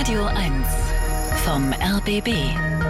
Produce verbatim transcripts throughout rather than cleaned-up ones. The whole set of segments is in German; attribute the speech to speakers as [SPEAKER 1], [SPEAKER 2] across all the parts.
[SPEAKER 1] Radio eins vom R B B.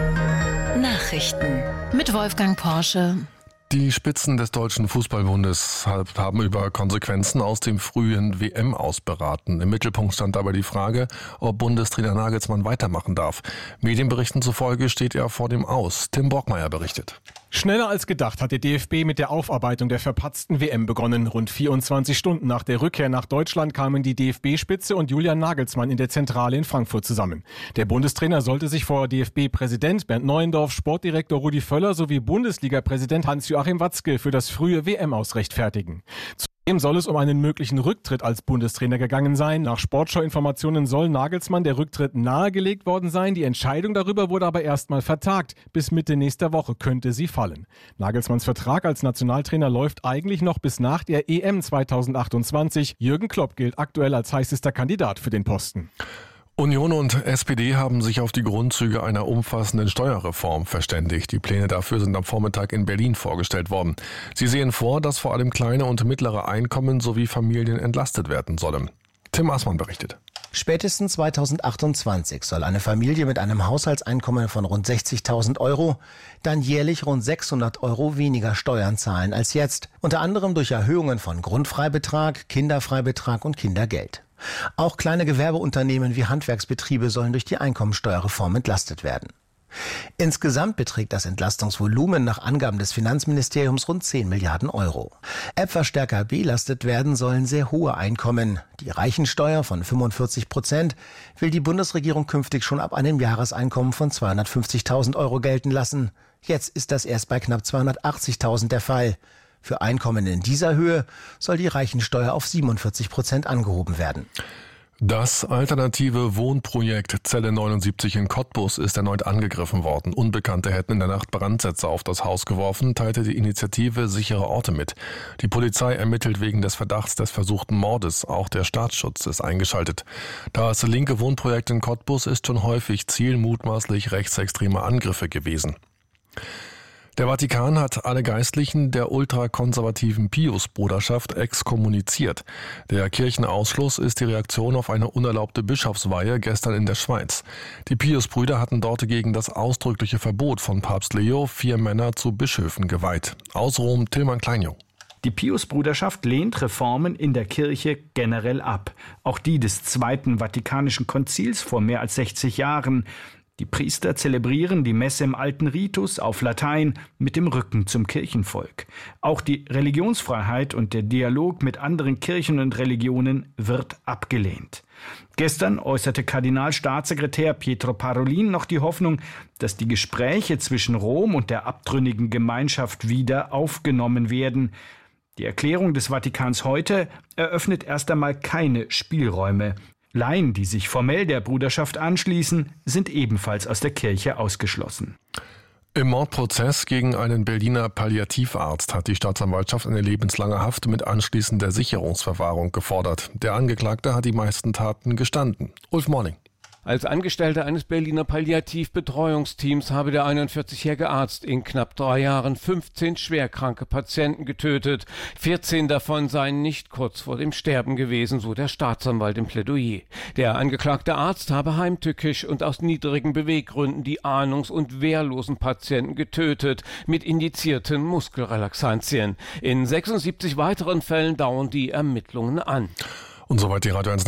[SPEAKER 1] Nachrichten mit Wolfgang Porsche.
[SPEAKER 2] Die Spitzen des Deutschen Fußballbundes haben über Konsequenzen aus dem frühen W M-Aus beraten. Im Mittelpunkt stand dabei die Frage, ob Bundestrainer Nagelsmann weitermachen darf. Medienberichten zufolge steht er vor dem Aus. Tim Brockmeier berichtet.
[SPEAKER 3] Schneller als gedacht hat der D F B mit der Aufarbeitung der verpatzten W M begonnen. Rund vierundzwanzig Stunden nach der Rückkehr nach Deutschland kamen die D F B-Spitze und Julian Nagelsmann in der Zentrale in Frankfurt zusammen. Der Bundestrainer sollte sich vor D F B-Präsident Bernd Neuendorf, Sportdirektor Rudi Völler sowie Bundesliga-Präsident Hans-Joachim Watzke für das frühe W M-Aus rechtfertigen. Zudem soll es um einen möglichen Rücktritt als Bundestrainer gegangen sein. Nach Sportschau-Informationen soll Nagelsmann der Rücktritt nahegelegt worden sein. Die Entscheidung darüber wurde aber erstmal vertagt. Bis Mitte nächster Woche könnte sie fallen. Nagelsmanns Vertrag als Nationaltrainer läuft eigentlich noch bis nach der E M zweitausendachtundzwanzig. Jürgen Klopp gilt aktuell als heißester Kandidat für den Posten.
[SPEAKER 2] Union und S P D haben sich auf die Grundzüge einer umfassenden Steuerreform verständigt. Die Pläne dafür sind am Vormittag in Berlin vorgestellt worden. Sie sehen vor, dass vor allem kleine und mittlere Einkommen sowie Familien entlastet werden sollen. Tim Aßmann berichtet.
[SPEAKER 4] Spätestens zweitausendachtundzwanzig soll eine Familie mit einem Haushaltseinkommen von rund sechzigtausend Euro dann jährlich rund sechshundert Euro weniger Steuern zahlen als jetzt. Unter anderem durch Erhöhungen von Grundfreibetrag, Kinderfreibetrag und Kindergeld. Auch kleine Gewerbeunternehmen wie Handwerksbetriebe sollen durch die Einkommensteuerreform entlastet werden. Insgesamt beträgt das Entlastungsvolumen nach Angaben des Finanzministeriums rund zehn Milliarden Euro. Erbverstärker belastet werden sollen sehr hohe Einkommen. Die Reichensteuer von fünfundvierzig Prozent will die Bundesregierung künftig schon ab einem Jahreseinkommen von zweihundertfünfzigtausend Euro gelten lassen. Jetzt ist das erst bei knapp zweihundertachtzigtausend der Fall. Für Einkommen in dieser Höhe soll die Reichensteuer auf siebenundvierzig Prozent angehoben werden.
[SPEAKER 2] Das alternative Wohnprojekt Zelle neunundsiebzig in Cottbus ist erneut angegriffen worden. Unbekannte hätten in der Nacht Brandsätze auf das Haus geworfen, teilte die Initiative Sichere Orte mit. Die Polizei ermittelt wegen des Verdachts des versuchten Mordes. Auch der Staatsschutz ist eingeschaltet. Das linke Wohnprojekt in Cottbus ist schon häufig Ziel mutmaßlich rechtsextremer Angriffe gewesen. Der Vatikan hat alle Geistlichen der ultrakonservativen Pius-Bruderschaft exkommuniziert. Der Kirchenausschluss ist die Reaktion auf eine unerlaubte Bischofsweihe gestern in der Schweiz. Die Pius-Brüder hatten dort gegen das ausdrückliche Verbot von Papst Leo vier Männer zu Bischöfen geweiht. Aus Rom Tilman Kleinjung.
[SPEAKER 5] Die Pius-Bruderschaft lehnt Reformen in der Kirche generell ab. Auch die des Zweiten Vatikanischen Konzils vor mehr als sechzig Jahren. Die Priester zelebrieren die Messe im alten Ritus auf Latein mit dem Rücken zum Kirchenvolk. Auch die Religionsfreiheit und der Dialog mit anderen Kirchen und Religionen wird abgelehnt. Gestern äußerte Kardinalstaatssekretär Pietro Parolin noch die Hoffnung, dass die Gespräche zwischen Rom und der abtrünnigen Gemeinschaft wieder aufgenommen werden. Die Erklärung des Vatikans heute eröffnet erst einmal keine Spielräume. Laien, die sich formell der Bruderschaft anschließen, sind ebenfalls aus der Kirche ausgeschlossen.
[SPEAKER 2] Im Mordprozess gegen einen Berliner Palliativarzt hat die Staatsanwaltschaft eine lebenslange Haft mit anschließender Sicherungsverwahrung gefordert. Der Angeklagte hat die meisten Taten gestanden. Ulf Morning.
[SPEAKER 6] Als Angestellter eines Berliner Palliativbetreuungsteams habe der einundvierzigjährige Arzt in knapp drei Jahren fünfzehn schwerkranke Patienten getötet. vierzehn davon seien nicht kurz vor dem Sterben gewesen, so der Staatsanwalt im Plädoyer. Der angeklagte Arzt habe heimtückisch und aus niedrigen Beweggründen die ahnungs- und wehrlosen Patienten getötet, mit indizierten Muskelrelaxantien. In sechsundsiebzig weiteren Fällen dauern die Ermittlungen an.
[SPEAKER 2] Und soweit die Radio eins